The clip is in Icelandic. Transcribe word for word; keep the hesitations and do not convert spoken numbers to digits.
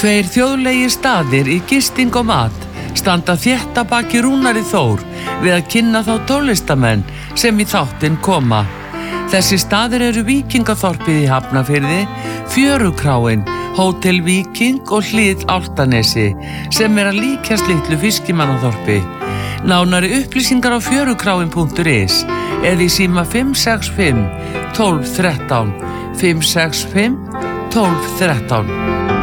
Tveir þjóðlegir staðir í gisting og mat standa þétt að baki Rúnari Þór við að kynna þá tólistamenn sem í þáttinn koma. Þessi staðir eru Víkingaþorpið í Hafnarfirði, Fjörukráin, Hótel Víking og Hlið Álftanesi sem er að líkjast litlu fiskimannaþorpi. Nánari upplýsingar á fjörukráin punktur is eða í síma fimm sex fimm tólf þrettán, fimm sex fimm tólf þrettán.